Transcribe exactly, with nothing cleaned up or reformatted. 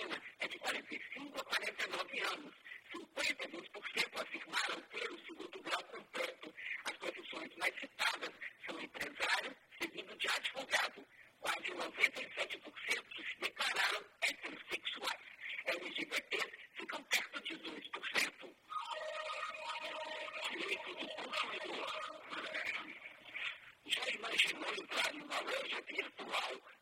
feminina é de quarenta e cinco a quarenta e nove anos. cinquenta e dois por cento afirmaram ter o segundo grau completo. As profissões mais citadas são empresário, seguido de advogado. Quase noventa e sete por cento se declararam heterossexuais. L G B Ts ficam perto de dois por cento. Direito do consumidor. Já imaginou entrar numa loja virtual